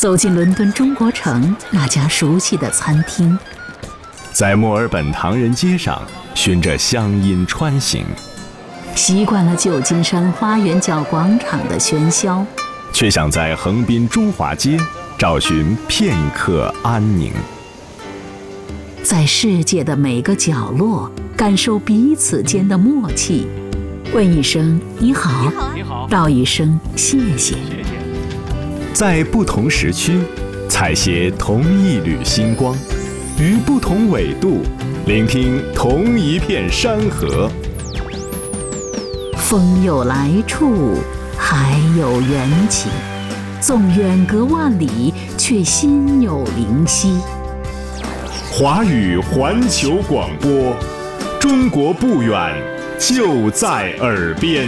走进伦敦中国城那家熟悉的餐厅， 在墨尔本唐人街上循着乡音穿行， 习惯了旧金山花园角广场的喧嚣， 却想在横滨中华街找寻片刻安宁。 在世界的每个角落感受彼此间的默契，问一声你好，道一声谢谢。 在不同时区采撷同一缕星光，于不同纬度聆听同一片山河。 风有来处，海有缘起，纵远隔万里，却心有灵犀。 华语环球广播，中国不远，就在耳边。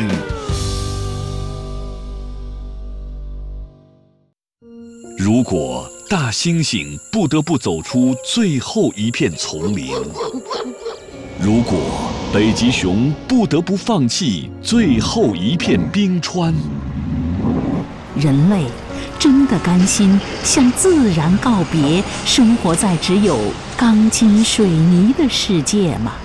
如果大猩猩不得不走出最后一片丛林，如果北极熊不得不放弃最后一片冰川， 人类真的甘心向自然告别，生活在只有钢筋水泥的世界吗？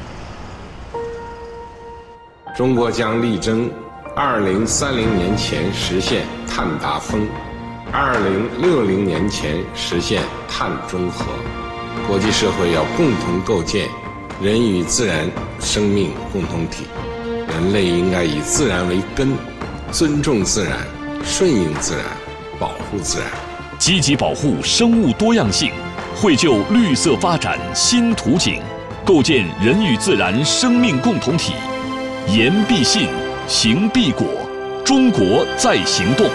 中国将力争2030年前实现碳达峰，2060年前实现碳中和。国际社会要共同构建人与自然生命共同体，人类应该以自然为根，尊重自然，顺应自然，保护自然， 积极保护生物多样性，绘就绿色发展新图景，构建人与自然生命共同体。言必信，行必果，中国在行动。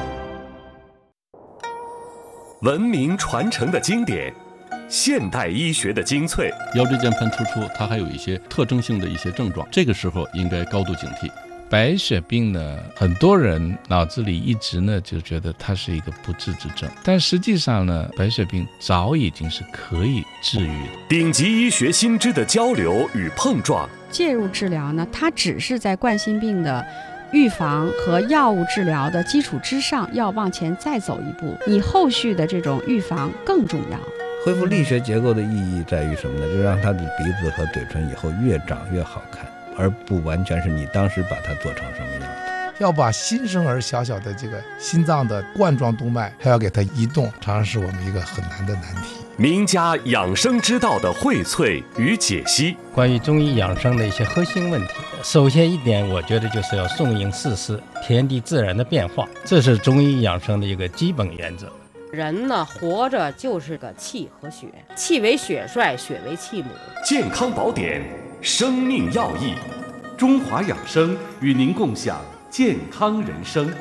文明传承的经典，现代医学的精粹。 腰椎间盘突出它还有一些特征性的一些症状，这个时候应该高度警惕。白血病呢，很多人脑子里一直呢就觉得它是一个不治之症，但实际上呢，白血病早已经是可以治愈的。 顶级医学新知的交流与碰撞， 介入治疗呢，它只是在冠心病的预防和药物治疗的基础之上，要往前再走一步，你后续的这种预防更重要。 恢复力学结构的意义在于什么呢？就让他的鼻子和嘴唇以后越长越好看，而不完全是你当时把它做成什么样的。 要把新生儿小小的这个心脏的冠状动脉还要给它移动，常常是我们一个很难的难题。 名家养生之道的荟萃与解析， 关于中医养生的一些核心问题，首先一点，我觉得就是要顺应四时，天地自然的变化，这是中医养生的一个基本原则。 人呢，活着就是个气和血，气为血帅，血为气母。 健康宝典，生命要义，中华养生与您共享健康人生。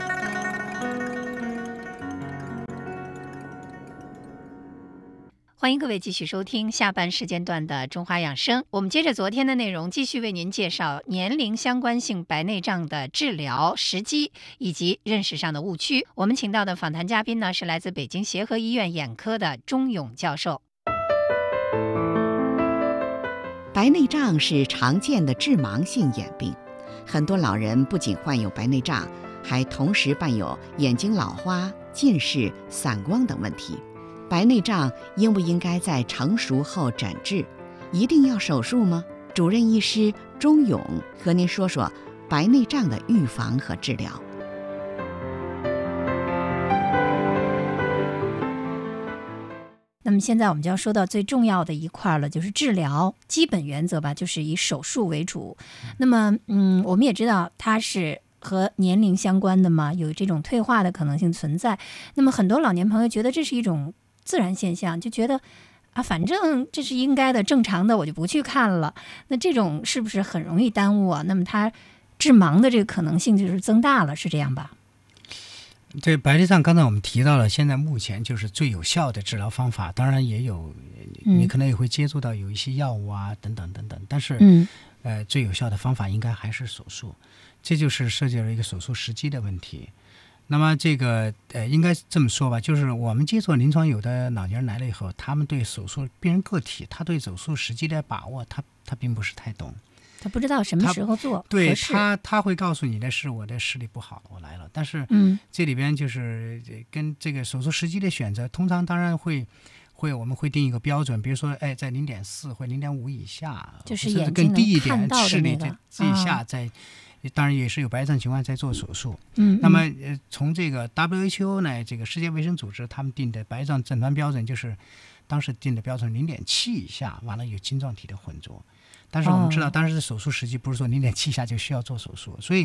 欢迎各位继续收听下半时间段的中华养生。我们接着昨天的内容，继续为您介绍年龄相关性白内障的治疗时机以及认识上的误区。我们请到的访谈嘉宾呢，是来自北京协和医院眼科的钟勇教授。 白内障是常见的致盲性眼病，很多老人不仅患有白内障，还同时伴有眼睛老花、近视、散光等问题。白内障应不应该在成熟后诊治？一定要手术吗？主任医师钟勇和您说说白内障的预防和治疗。 那么现在我们就要说到最重要的一块了，就是治疗基本原则吧，就是以手术为主。那么我们也知道它是和年龄相关的嘛，有这种退化的可能性存在。那么很多老年朋友觉得这是一种自然现象，就觉得反正这是应该的正常的，我就不去看了。那这种是不是很容易耽误啊？那么它致盲的这个可能性就是增大了，是这样吧？ 对，白内障刚才我们提到了，现在目前就是最有效的治疗方法，当然也有你可能也会接触到有一些药物啊等等等等，但是最有效的方法应该还是手术，这就是涉及了一个手术时机的问题。那么这个应该这么说吧，就是我们接触临床有的老年人来了以后，他们对手术病人个体，他对手术时机的把握他并不是太懂。 他不知道什么时候做对他会告诉你的是我的视力不好我来了，但是这里边就是跟这个手术时机的选择，通常当然我们会定一个标准，比如说在 0.4 或 0.5 以下， 就是眼睛更低一点能看到的视力那个这以下当然也是有白内障情况在做手术。那么从这个 WHO 呢，这个世界卫生组织他们定的白内障诊断标准就是当时定的标准 0.7 以下，完了有晶状体的混浊。但是我们知道当时的手术时机不是说 0.7 以下就需要做手术，所以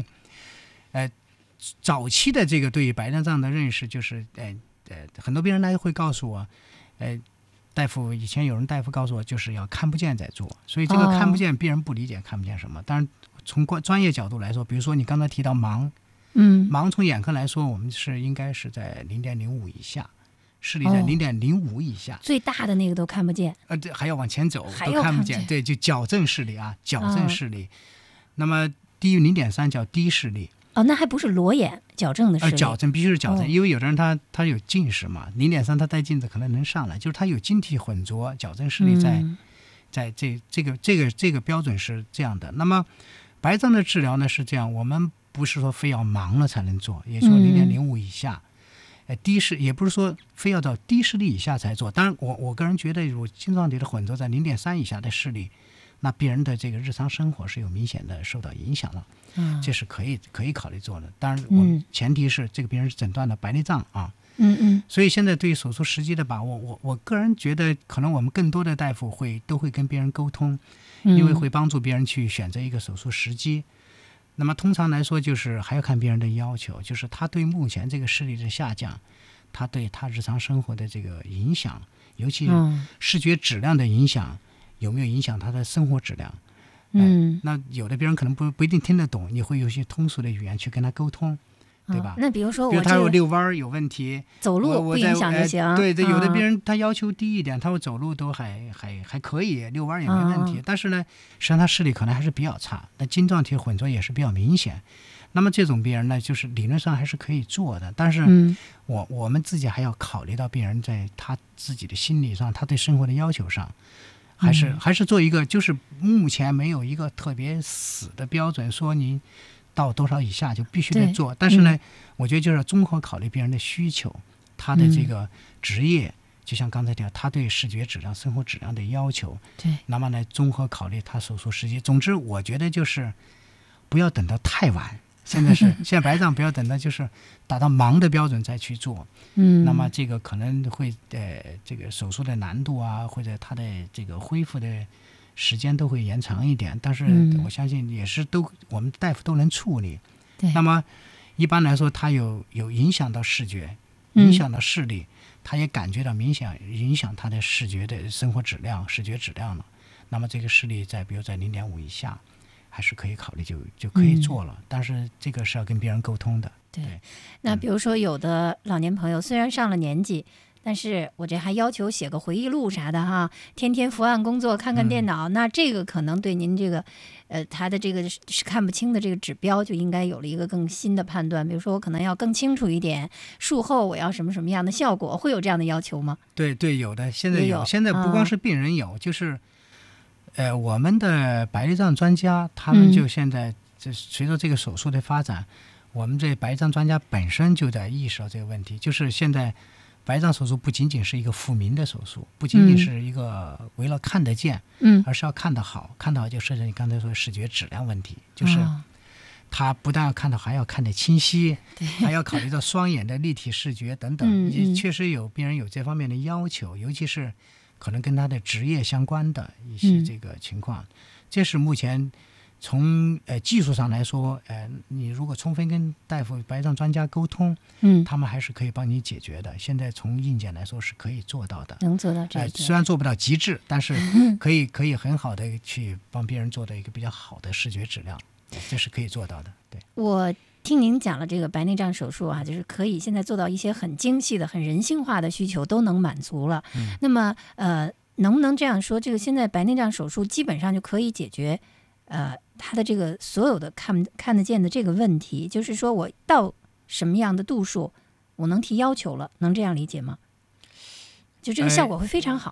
早期的这个对于白内障的认识就是很多病人来会告诉我大夫以前有人大夫告诉我就是要看不见再做，所以这个看不见病人不理解看不见什么。当然从专业角度来说，比如说你刚才提到盲，盲从眼科来说我们应该是在 0.05 以下，视力在 0.05 以下， 最大的那个都看不见， 对，还要往前走都看不见，对，就矫正视力矫正视力。那么低于 0.3 叫低视力。 那还不是裸眼矫正的视力？ 矫正必须是矫正，因为有的人他有近视嘛，0.3他戴镜子可能能上来，就是他有晶体混浊，矫正视力在这个标准是这样的。那么白内障的治疗呢是这样，我们不是说非要盲了才能做，也说 0.05 以下。低视也不是说非要到低视力以下才做，当然我个人觉得如果晶状体的混浊在 0.3 以下的视力，那病人的这个日常生活是有明显的受到影响了，这是可以考虑做的。当然我们前提是这个病人是诊断的白内障所以现在对于手术时机的把握，我个人觉得可能我们更多的大夫都会跟病人沟通，因为会帮助病人去选择一个手术时机。那么通常来说就是还要看病人的要求，就是他对目前这个视力的下降，他对他日常生活的这个影响，尤其视觉质量的影响有没有影响他的生活质量。那有的病人可能不一定听得懂，你会有些通俗的语言去跟他沟通，对吧？ 那比如说他有遛弯有问题， 走路不影响就行。 对，有的病人他要求低一点，他说走路都还可以，遛弯也没问题。但是呢，实际上他视力可能还是比较差，那晶状体混浊也是比较明显。那么这种病人呢，就是理论上还是可以做的，但是我们自己还要考虑到病人在他自己的心理上，他对生活的要求上。还是做一个，就是目前没有一个特别死的标准，说你到多少以下就必须得做。但是呢，我觉得就是综合考虑病人的需求，他的这个职业，就像刚才讲，他对视觉质量、生活质量的要求。 对。 那么呢，综合考虑他手术时机。总之，我觉得就是不要等到太晚。现在白内障不要等到就是达到盲的标准再去做，那么这个可能会这个手术的难度或者它的这个恢复的时间都会延长一点，但是我相信也是我们大夫都能处理。那么一般来说，它有影响到视觉，影响到视力，他也感觉到明显影响他的视觉的生活质量、视觉质量了。那么这个视力比如在 0.5 以下。还是可以考虑就可以做了，但是这个是要跟别人沟通的。 对，那比如说有的老年朋友虽然上了年纪，但是我这还要求写个回忆录啥的天天伏案工作，看看电脑，那这个可能对您这个他的这个是看不清的这个指标就应该有了一个更新的判断。比如说我可能要更清楚一点，术后我要什么样的效果，会有这样的要求吗？ 对，有的，现在有，现在不光是病人有，就是我们的白内障专家，他们就现在随着这个手术的发展，我们这白内障专家本身就在意识到这个问题，就是现在白内障手术不仅仅是一个复明的手术，不仅仅是一个为了看得见，而是要看得好，看得好就涉及你刚才说的视觉质量问题，就是他不但要看到，还要看得清晰，还要考虑到双眼的立体视觉等等，也确实有病人有这方面的要求，尤其是可能跟他的职业相关的一些这个情况，这是目前从技术上来说，你如果充分跟大夫、白内障专家沟通，他们还是可以帮你解决的。现在从硬件来说是可以做到的， 能做到这个。 虽然做不到极致，但是可以很好的去帮别人做到一个比较好的视觉质量，这是可以做到的。对， 我听您讲了这个白内障手术就是可以现在做到一些很精细的、很人性化的需求都能满足了。那么能不能这样说，这个现在白内障手术基本上就可以解决他的这个所有的看得见的这个问题，就是说我到什么样的度数我能提要求了，能这样理解吗？就这个效果会非常好。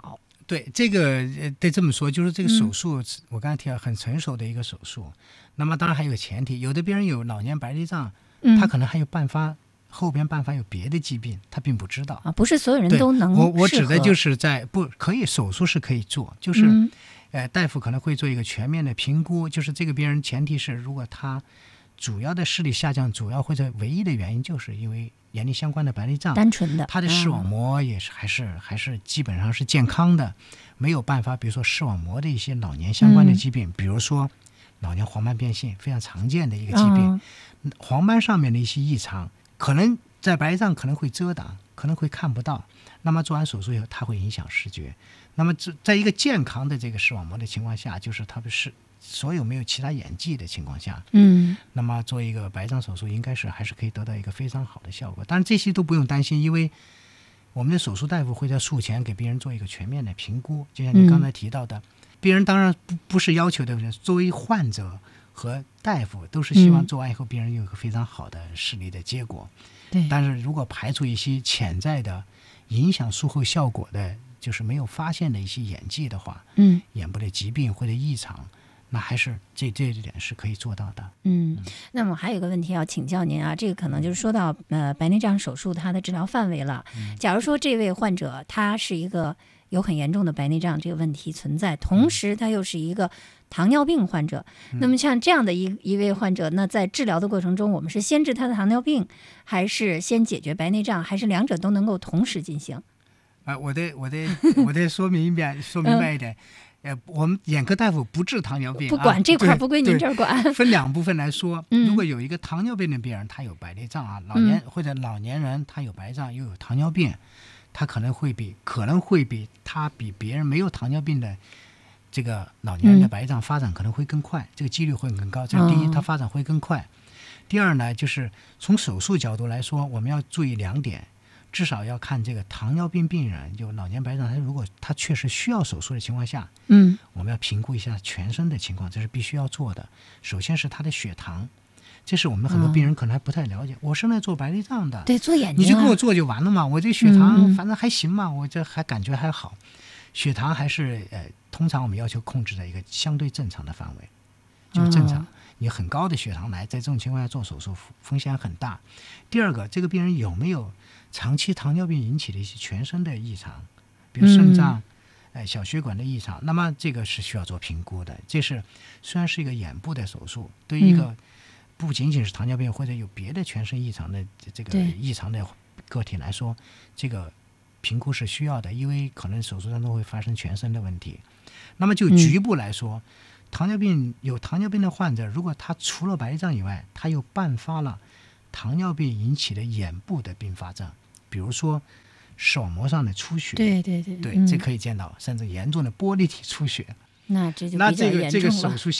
对，这个得这么说，就是这个手术，我刚才提到很成熟的一个手术。那么当然还有个前提，有的病人有老年白内障，他可能还有后边伴发有别的疾病，他并不知道不是所有人都能适合。 我指的就是可以手术是可以做，就是大夫可能会做一个全面的评估，就是这个病人前提是如果他主要的视力下降，主要或者唯一的原因就是因为眼力相关的白内障， 单纯的， 他的视网膜也是还是基本上是健康的，没有办法，比如说视网膜的一些老年相关的疾病，比如说老年黄斑变性，非常常见的一个疾病，黄斑上面的一些异常，可能在白内障可能会遮挡，可能会看不到，那么做完手术以后，它会影响视觉。那么在一个健康的这个视网膜的情况下，就是它的所有没有其他眼疾的情况下，那么做一个白内障手术应该还是可以得到一个非常好的效果。当然这些都不用担心，因为我们的手术大夫会在术前给病人做一个全面的评估，就像你刚才提到的，病人当然不是要求的，作为患者和大夫都是希望做完以后病人有一个非常好的视力的结果。 对， 但是如果排除一些潜在的影响术后效果的，就是没有发现的一些眼疾的话，眼部的疾病或者异常，那还是这一点是可以做到的。 那么还有一个问题要请教您啊，这个可能就是说到白内障手术它的治疗范围了。假如说这位患者他是一个有很严重的白内障这个问题存在，同时他又是一个糖尿病患者，那么像这样的一位患者，那在治疗的过程中，我们是先治他的糖尿病，还是先解决白内障，还是两者都能够同时进行？ 我得说明白一点。我们眼科大夫不治糖尿病， 不管这块不归您这儿管。 分两部分来说，如果有一个糖尿病的病人，他有白内障啊，或者老年人他有白内障又有糖尿病，他可能会比别人没有糖尿病的这个老年人的白内障发展可能会更快，这个几率会更高。这是第一，他发展会更快。第二呢，就是从手术角度来说，我们要注意两点。至少要看这个糖尿病病人，就老年白内障，如果他确实需要手术的情况下，我们要评估一下全身的情况，这是必须要做的。首先是他的血糖，这是我们很多病人可能还不太了解。我是来做白内障的， 对，做眼睛， 你就给我做就完了嘛，我这血糖反正还行嘛，我这还感觉还好。血糖还是通常我们要求控制在一个相对正常的范围，就是正常。你很高的血糖在这种情况下做手术风险很大。第二个，这个病人有没有长期糖尿病引起的一些全身的异常，比如肾脏、小血管的异常，那么这个是需要做评估的。这是虽然是一个眼部的手术，对于一个不仅仅是糖尿病或者有别的全身异常的这个异常的个体来说，这个评估是需要的，因为可能手术当中会发生全身的问题。那么就局部来说，有糖尿病的患者，如果他除了白内障以外，他又伴发了糖尿病引起的眼部的并发症，比如说视网膜上的出血， 对， 这可以见到，甚至严重的玻璃体出血。 那这就比较严重了。 这个手术